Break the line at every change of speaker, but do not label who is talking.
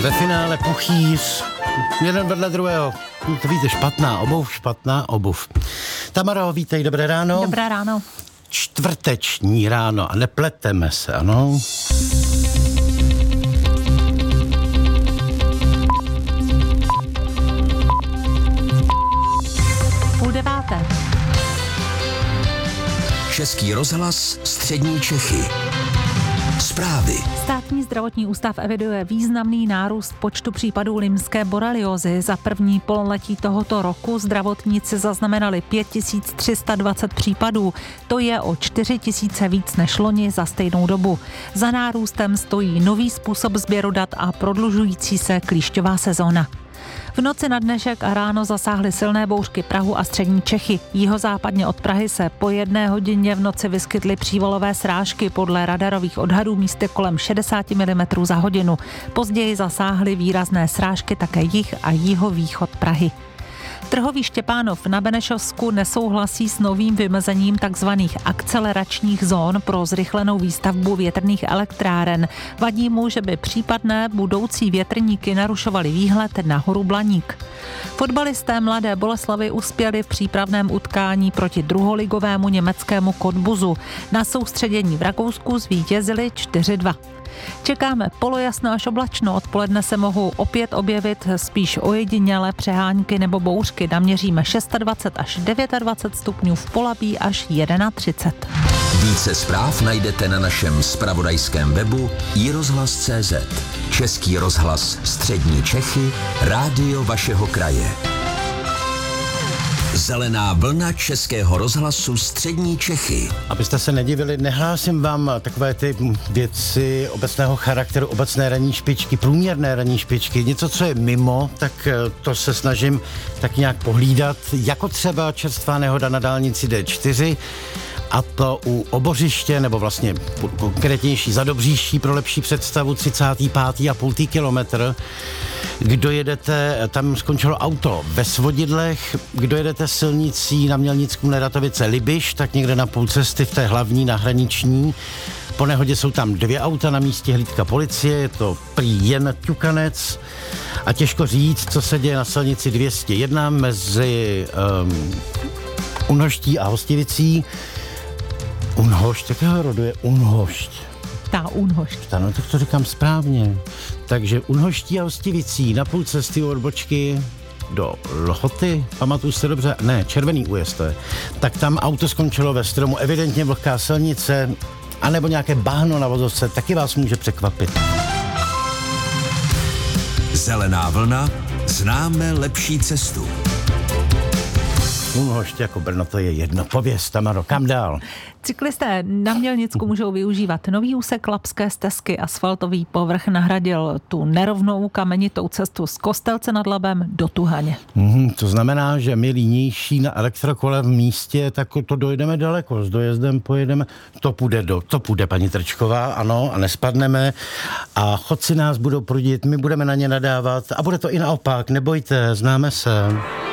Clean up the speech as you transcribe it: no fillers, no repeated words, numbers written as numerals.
Ve finále Puchýř, jeden vedle druhého. To víte, špatná obuv. Tamaro, vítej, dobré ráno.
Dobré ráno.
Čtvrteční ráno a nepleteme se, ano.
Půl deváté.
Český rozhlas, střední Čechy. Zprávy.
Státní zdravotní ústav eviduje významný nárůst počtu případů limské boreliózy. Za první pololetí tohoto roku zdravotníci zaznamenali 5320 případů. To je o 4000 víc než loni za stejnou dobu. Za nárůstem stojí nový způsob sběru dat a prodlužující se klíšťová sezóna. V noci na dnešek a ráno zasáhly silné bouřky Prahu a střední Čechy. Jihozápadně od Prahy se po 1 hodině v noci vyskytly přívalové srážky, podle radarových odhadů místy kolem 60 mm za hodinu. Později zasáhly výrazné srážky také jih a jihovýchod Prahy. Trhový Štěpánov na Benešovsku nesouhlasí s novým vymezením tzv. Akceleračních zón pro zrychlenou výstavbu větrných elektráren. Vadí mu, že by případné budoucí větrníky narušovaly výhled na horu Blaník. Fotbalisté Mladé Boleslavi uspěli v přípravném utkání proti druholigovému německému Cottbusu. Na soustředění v Rakousku zvítězili 4-2. Čekáme polojasno až oblačno, odpoledne se mohou opět objevit spíš ojedinělé přehánky nebo bouřky. Naměříme 26 až 29 stupňů, v Polabí až 31.
Více zpráv najdete na našem zpravodajském webu iRozhlas.cz. Český rozhlas, střední Čechy, rádio vašeho kraje. Zelená vlna Českého rozhlasu střední Čechy.
Abyste se nedivili, nehlásím vám takové ty věci obecného charakteru, obecné ranní špičky, průměrné ranní špičky, něco, co je mimo, tak to se snažím tak nějak pohlídat, jako třeba čerstvá nehoda na dálnici D4, a to u Obořiště, nebo vlastně konkrétnější Zadobříští pro lepší představu, 35,5 kilometr. Kdo jedete, tam skončilo auto ve Svodidlech, kdo jedete silnicí na Mělnickou Neratovice Libiš, tak někde na půl cesty v té hlavní, na hraniční. Po nehodě jsou tam 2 auta, na místě hlídka policie, je to prý jen ťukanec a těžko říct, co se děje na silnici 201 mezi Unhoští a Hostivicí. Unhošť, jakého rodu je Unhošť?
Ta Unhošť.
No tak to říkám správně. Takže Unhoští a Hostivicí na půl cesty od Bočky do Lhoty, pamatuju se dobře, ne, Červený újezd to je. Tak tam auto skončilo ve stromu, evidentně vlhká silnice, anebo nějaké bahno na vozovce, taky vás může překvapit.
Zelená vlna, známe lepší cestu.
Unhošť jako Brno, to je jedno. Pověz, Tamaro, kam dál?
Cyklisté na Mělnicku můžou využívat nový úsek Lapské stezky. Asfaltový povrch nahradil tu nerovnou kamenitou cestu z Kostelce nad Labem do Tuhaně.
To znamená, že my línější na elektrokole v místě, tak to dojedeme daleko. S dojezdem pojedeme, to půjde paní Trčková, ano, a nespadneme. A chodci nás budou prudit, my budeme na ně nadávat a bude to i naopak, nebojte, známe se.